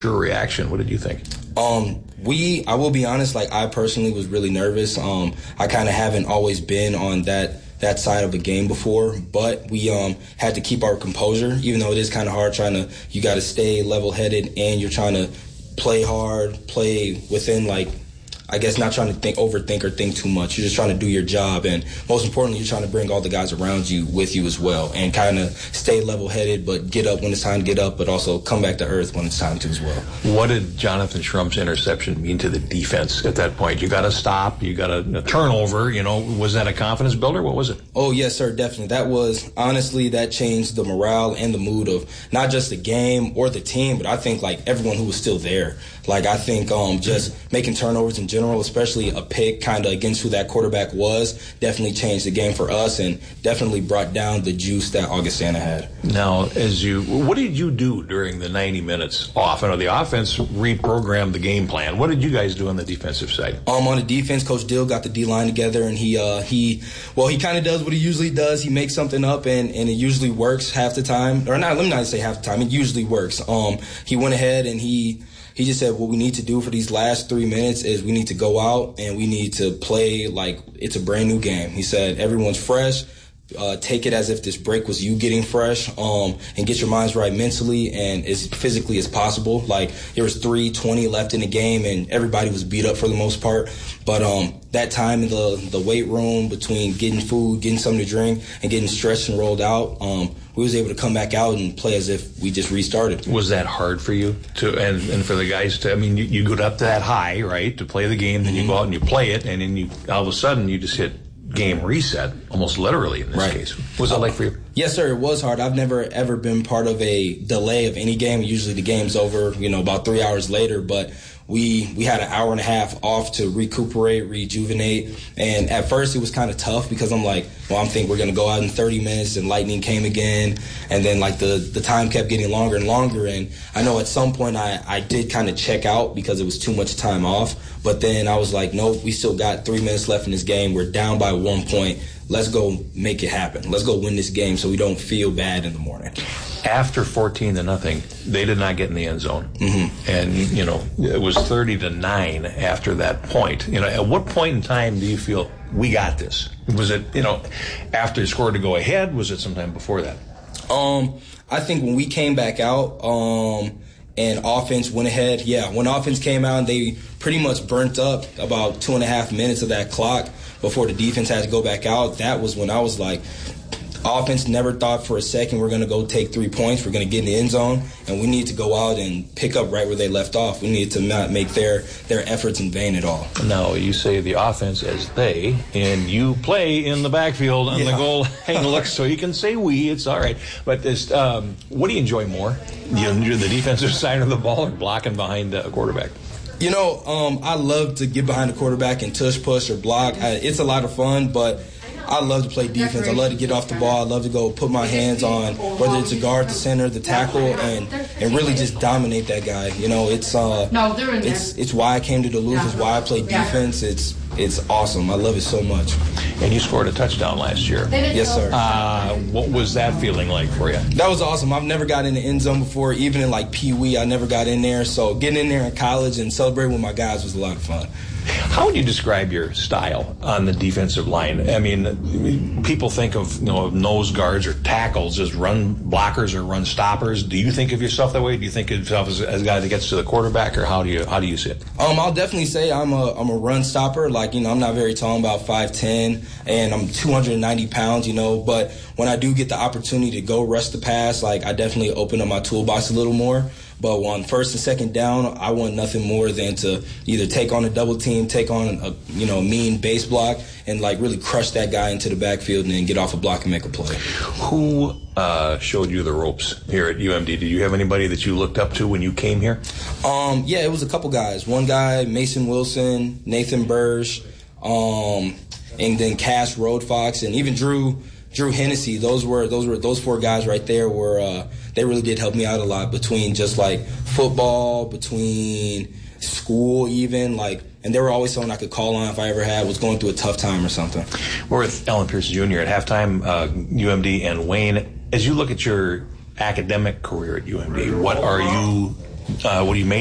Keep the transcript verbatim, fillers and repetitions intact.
your reaction? What did you think? Um, we, I will be honest, like I personally was really nervous. Um, I kind of haven't always been on that that side of a game before, but we um had to keep our composure, even though it is kind of hard trying to, you got to stay level-headed and you're trying to play hard, play within like, I guess not trying to think, overthink or think too much. You're just trying to do your job, and most importantly, you're trying to bring all the guys around you with you as well, and kind of stay level-headed, but get up when it's time to get up, but also come back to earth when it's time to as well. What did Jonathan Schrump's interception mean to the defense at that point? You got to stop, you got to a turnover. You know, was that a confidence builder? What was it? Oh yes, sir, definitely. That was honestly that changed the morale and the mood of not just the game or the team, but I think like everyone who was still there. Like I think um, just making turnovers in general, especially a pick kind of against who that quarterback was, definitely changed the game for us and definitely brought down the juice that Augustana had. Now, as you, what did you do during the ninety minutes off? I know the offense reprogrammed the game plan. What did you guys do on the defensive side? Um, on the defense, Coach Dill got the D-line together, and he, uh, he, well, he kind of does what he usually does. He makes something up, and, and it usually works half the time. Or not, let me not say half the time. It usually works. Um, he went ahead and he. He just said what we need to do for these last three minutes is we need to go out and we need to play like it's a brand new game. He said everyone's fresh. Uh, take it as if this break was you getting fresh, um, and get your minds right mentally and as physically as possible. Like there was three twenty left in the game and everybody was beat up for the most part. But um, that time in the the weight room between getting food, getting something to drink, and getting stretched and rolled out, um, we was able to come back out and play as if we just restarted. Was that hard for you to and, and for the guys to? I mean, you, you go up to that high, right, to play the game, then you go out and you play it, and then you all of a sudden you just hit game reset, almost literally in this right. case. What was that like for you? Yes, sir, it was hard. I've never ever been part of a delay of any game. Usually the game's over, you know, about three hours later, but we we had an hour and a half off to recuperate, rejuvenate, and at first it was kind of tough because I'm like, well, I'm thinking we're going to go out in thirty minutes, and lightning came again, and then like the, the time kept getting longer and longer, and I know at some point I, I did kind of check out because it was too much time off, but then I was like, nope, we still got three minutes left in this game. We're down by one point. Let's go make it happen. Let's go win this game so we don't feel bad in the morning. After fourteen to nothing, they did not get in the end zone. Mm-hmm. And, you know, it was thirty to nine after that point. You know, at what point in time do you feel we got this? Was it, you know, after you scored to go ahead? Was it sometime before that? Um, I think when we came back out, um, and offense went ahead, yeah, when offense came out, they pretty much burnt up about two and a half minutes of that clock before the defense had to go back out. That was when I was like, offense never thought for a second we're going to go take three points. We're going to get in the end zone, and we need to go out and pick up right where they left off. We need to not make their, their efforts in vain at all. Now, you say the offense as they, and you play in the backfield on yeah. the goal line look, so you can say we. It's all right. But this, um, what do you enjoy more? You enjoy the defensive side of the ball or blocking behind a quarterback? You know, um, I love to get behind the quarterback and tush push or block. I, it's a lot of fun, but I love to play defense. I love to get off the ball. I love to go put my hands on whether it's a guard, the center, the tackle, and and really just dominate that guy. You know, it's uh, it's it's why I came to Duluth. It's why I play defense. It's it's awesome. I love it so much. And you scored a touchdown last year. Yes, sir. Uh, what was that feeling like for you? That was awesome. I've never got in the end zone before. Even in like Pee Wee, I never got in there. So getting in there in college and celebrating with my guys was a lot of fun. How would you describe your style on the defensive line? I mean, people think of, you know, nose guards or tackles as run blockers or run stoppers. Do you think of yourself that way? Do you think of yourself as, as a guy that gets to the quarterback, or how do you how do you see it? Um, I'll definitely say I'm a I'm a run stopper. Like, you know, I'm not very tall. I'm about five ten, and I'm two hundred ninety pounds. You know, but when I do get the opportunity to go rush the pass, like I definitely open up my toolbox a little more. But on first and second down, I want nothing more than to either take on a double team, take on a you know mean base block, and like really crush that guy into the backfield and then get off a block and make a play. Who uh, showed you the ropes here at U M D? Did you have anybody that you looked up to when you came here? Um, yeah, it was a couple guys. One guy, Mason Wilson, Nathan Burge, um, and then Cass Roadfox, and even Drew. Drew Hennessy, those were those were those four guys right there were uh, they really did help me out a lot between just like football, between school even, like, and they were always someone I could call on if I ever had was going through a tough time or something. We're with Alan Pierce Junior at halftime, uh, U M D and Wayne. As you look at your academic career at U M D, what are you Uh, what do you